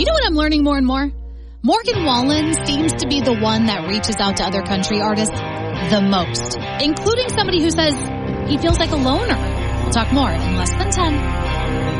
You know what I'm learning more and more? Morgan Wallen seems to be the one that reaches out to other country artists the most, including somebody who says he feels like a loner. We'll talk more in less than 10.